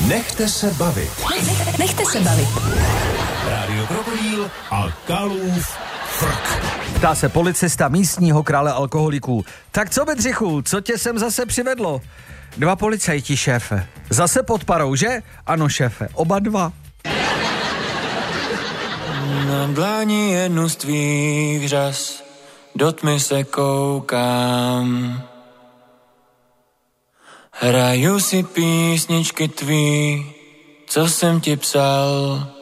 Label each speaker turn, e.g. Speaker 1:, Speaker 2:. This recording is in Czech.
Speaker 1: Nechte se bavit.
Speaker 2: Nechte se bavit.
Speaker 1: Rádio Krokodýl a Kalův frk.
Speaker 3: Ptá se policista místního krále alkoholiků. Tak co, Bedřichu, co tě sem zase přivedlo? 2 policajti, šéfe. Zase pod parou, že? Ano, šéfe, oba 2.
Speaker 4: Na dlani jednu z tvých řas, do tmy se koukám. Hraju si písničky tvý, co jsem ti psal.